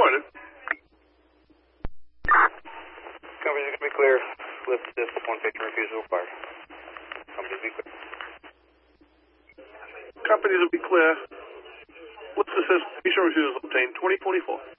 morning. Company's going to be clear. Lift this, one picture refusal required. Company's be clear. Companies will be clear. Lift assist, visa refusal obtained, 2024.